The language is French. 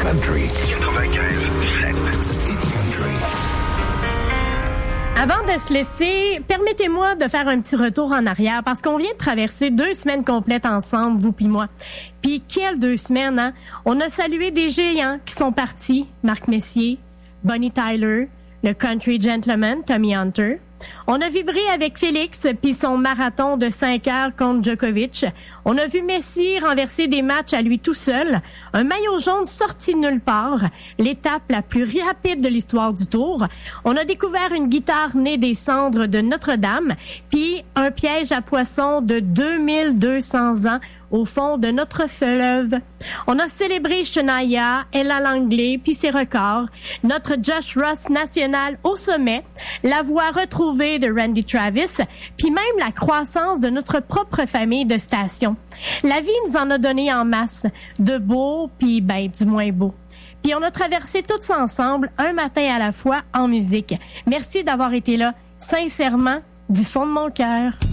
Country 95.7. It's country. Avant de se laisser, permettez-moi de faire un petit retour en arrière parce qu'on vient de traverser 2 semaines complètes ensemble, vous puis moi. Puis quelles 2 semaines, hein? On a salué des géants qui sont partis, Marc Messier, Bonnie Tyler, le country gentleman Tommy Hunter. On a vibré avec Félix puis son marathon de 5 heures contre Djokovic. On a vu Messi renverser des matchs à lui tout seul. Un maillot jaune sorti de nulle part. L'étape la plus rapide de l'histoire du Tour. On a découvert une guitare née des cendres de Notre-Dame puis un piège à poissons de 2200 ans au fond de notre fleuve. On a célébré Shania, Ella Langley, puis ses records, notre Josh Ross national au sommet, la voix retrouvée de Randy Travis, puis même la croissance de notre propre famille de stations. La vie nous en a donné en masse, de beau, puis du moins beau. Puis on a traversé tous ensemble, un matin à la fois, en musique. Merci d'avoir été là, sincèrement, du fond de mon cœur.